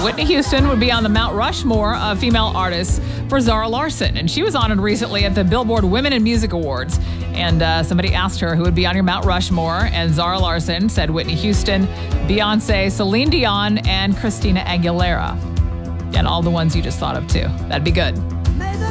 Whitney Houston would be on the Mount Rushmore of female artists for Zara Larsson. And she was honored recently at the Billboard Women in Music Awards. And somebody asked her who would be on your Mount Rushmore. And Zara Larsson said Whitney Houston, Beyonce, Celine Dion, and Christina Aguilera. And all the ones you just thought of, too. That'd be good.